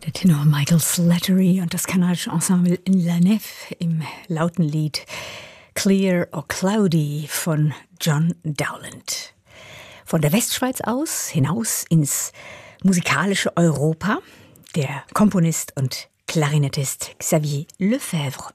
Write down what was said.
Der Tenor Michael Slattery und das kanadische Ensemble La Nef im lauten Lied Clear or Cloudy von John Dowland. Von der Westschweiz aus hinaus ins musikalische Europa, der Komponist und Klarinettist Xavier Lefebvre.